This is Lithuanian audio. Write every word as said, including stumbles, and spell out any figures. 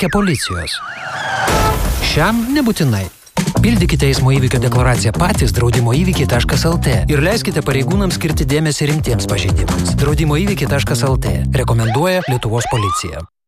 reikia policijos. Šiam nebūtinai. Pildykite eismo įvykio deklaraciją patys draudimo įvykiai taškas lt ir leiskite pareigūnams skirti dėmesį rimtiems pažeidimams. draudimo įvykiai taškas lt rekomenduoja Lietuvos policija.